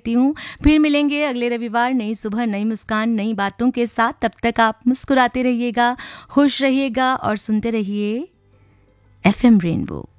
लेती हूँ। फिर मिलेंगे अगले रविवार, नई सुबह, नई मुस्कान, नई बातों के साथ। तब तक आप मुस्कुराते रहिएगा, खुश रहिएगा और सुनते रहिए FM रेनबो।